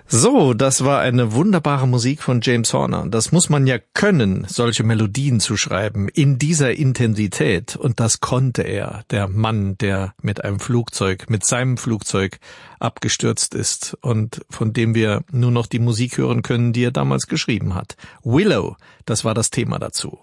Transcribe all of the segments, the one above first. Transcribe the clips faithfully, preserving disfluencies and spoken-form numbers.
So, das war eine wunderbare Musik von James Horner. Das muss man ja können, solche Melodien zu schreiben, in dieser Intensität. Und das konnte er, der Mann, der mit einem Flugzeug, mit seinem Flugzeug abgestürzt ist und von dem wir nur noch die Musik hören können, die er damals geschrieben hat. Willow, das war das Thema dazu.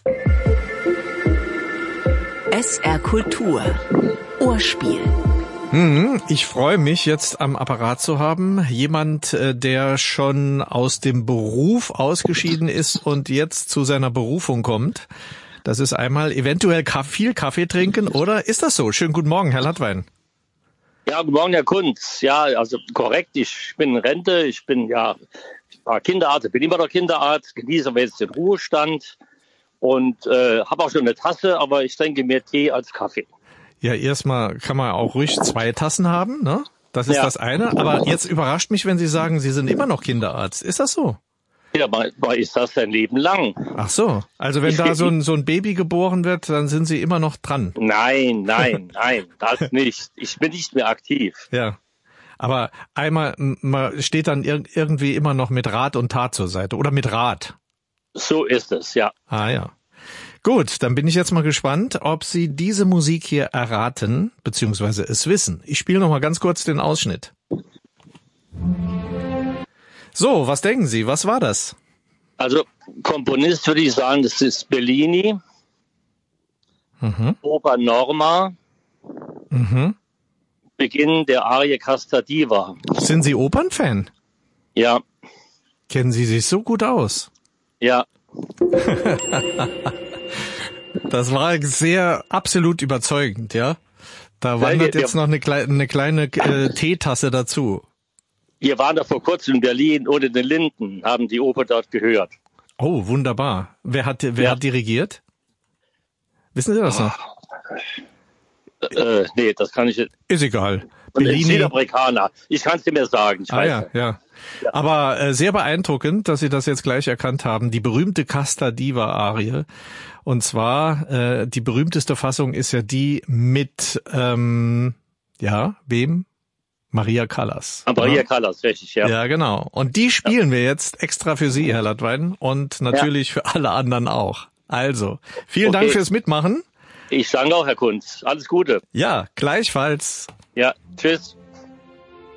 S R Kultur. Ohrspiel. Hm, ich freue mich, jetzt am Apparat zu haben. Jemand, der schon aus dem Beruf ausgeschieden ist und jetzt zu seiner Berufung kommt. Das ist einmal eventuell viel Kaffee trinken, oder? Ist das so? Schönen guten Morgen, Herr Lattwein. Ja, guten Morgen, Herr Kunz. Ja, also korrekt. Ich bin in Rente. Ich bin ja ich war Kinderarzt, bin immer noch Kinderarzt, genieße aber jetzt den Ruhestand und äh, habe auch schon eine Tasse, aber ich trinke mehr Tee als Kaffee. Ja, erstmal kann man auch ruhig zwei Tassen haben, ne? Das ist ja das eine. Aber jetzt überrascht mich, wenn Sie sagen, Sie sind immer noch Kinderarzt. Ist das so? Ja, aber ist das sein Leben lang? Ach so. Also wenn ich, da so ein, so ein Baby geboren wird, dann sind Sie immer noch dran. Nein, nein, nein, das nicht. Ich bin nicht mehr aktiv. Ja. Aber einmal, man steht dann ir- irgendwie immer noch mit Rat und Tat zur Seite. Oder mit Rat. So ist es, ja. Ah ja. Gut, dann bin ich jetzt mal gespannt, ob Sie diese Musik hier erraten, beziehungsweise es wissen. Ich spiele noch mal ganz kurz den Ausschnitt. So, was denken Sie? Was war das? Also Komponist würde ich sagen, das ist Bellini, mhm. Oper Norma, mhm. Beginn der Arie Casta Diva. Sind Sie Opernfan? Ja. Kennen Sie sich so gut aus? Ja. Das war sehr absolut überzeugend, ja. Da wandert jetzt noch eine kleine, eine kleine äh, Teetasse dazu. Wir waren da vor kurzem in Berlin ohne den Linden, haben die Oper dort gehört. Oh, wunderbar. Wer hat, wer ja. hat dirigiert? Wissen Sie das noch? Äh, nee, das kann ich nicht. Ist egal. Südamerikaner. Ich kann es dir mehr sagen. Ich ah, weiß ja, ja, ja. Aber äh, sehr beeindruckend, dass Sie das jetzt gleich erkannt haben. Die berühmte Casta Diva Arie. Und zwar, äh, die berühmteste Fassung ist ja die mit, ähm, ja, wem? Maria Callas. Ah, Maria ja. Callas, richtig, ja. Ja, genau. Und die spielen ja. wir jetzt extra für Sie, Herr Lattwein, und natürlich ja. für alle anderen auch. Also, vielen okay. Dank fürs Mitmachen. Ich danke auch, Herr Kunz. Alles Gute. Ja, gleichfalls. Ja, tschüss.